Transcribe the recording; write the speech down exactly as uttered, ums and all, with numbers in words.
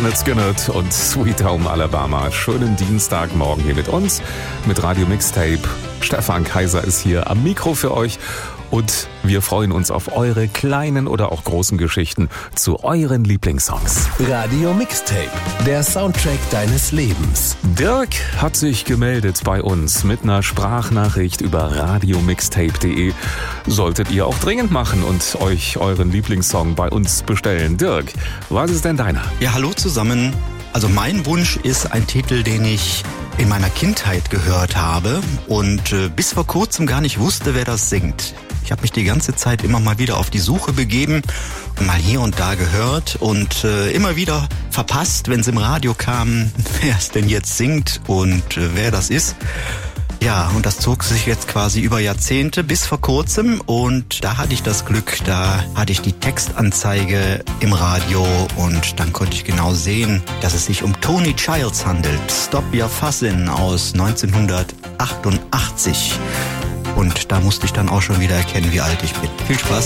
Lynyrd Skynyrd und Sweet Home Alabama. Schönen Dienstagmorgen hier mit uns, mit Radio Mixtape. Stefan Kaiser ist hier am Mikro für euch und wir freuen uns auf eure kleinen oder auch großen Geschichten zu euren Lieblingssongs. Radio Mixtape, der Soundtrack deines Lebens. Dirk hat sich gemeldet bei uns mit einer Sprachnachricht über radio mixtape punkt de. Solltet ihr auch dringend machen und euch euren Lieblingssong bei uns bestellen. Dirk, was ist denn deiner? Ja, hallo zusammen. Also mein Wunsch ist ein Titel, den ich in meiner Kindheit gehört habe und äh, bis vor kurzem gar nicht wusste, wer das singt. Ich habe mich die ganze Zeit immer mal wieder auf die Suche begeben und mal hier und da gehört und äh, immer wieder verpasst, wenn es im Radio kam, wer es denn jetzt singt und äh, wer das ist. Ja, und das zog sich jetzt quasi über Jahrzehnte bis vor kurzem und da hatte ich das Glück, da hatte ich die Textanzeige im Radio und dann konnte ich genau sehen, dass es sich um Tony Childs handelt. Stop Your Fussin' aus neunzehnhundertachtundachtzig. Und da musste ich dann auch schon wieder erkennen, wie alt ich bin. Viel Spaß.